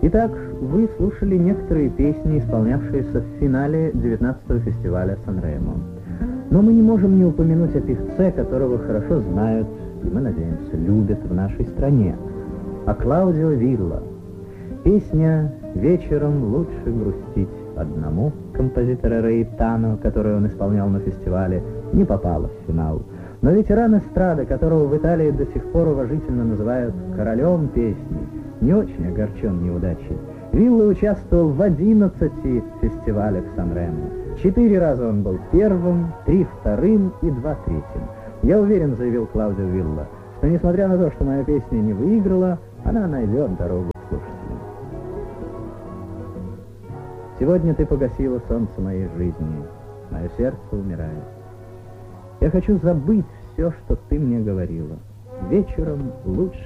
Итак, вы слушали некоторые песни, исполнявшиеся в финале 19-го фестиваля Сан-Ремо. Но мы не можем не упомянуть о певце, которого хорошо знают, и мы надеемся, любят в нашей стране, о Клаудио Вилла. Песня «Вечером лучше грустить одному» композитора Рейтано, которую он исполнял на фестивале, не попала в финал. Но ветеран эстрады, которого в Италии до сих пор уважительно называют королем песни, не очень огорчен неудачей. Вилла участвовал в 11 фестивалях Сан-Ремо. 4 раза он был первым, 3 вторым и 2 третьим. Я уверен, заявил Клаудио Вилла, что несмотря на то, что моя песня не выиграла, она найдет дорогу к слушателям. Сегодня ты погасила солнце моей жизни, мое сердце умирает. Я хочу забыть все, что ты мне говорила. Вечером лучше